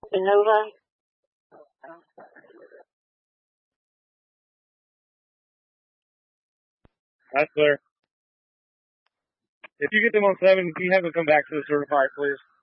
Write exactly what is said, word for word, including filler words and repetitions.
Nova. That's clear. If you get them on seven, can you have them come back to the certified, please?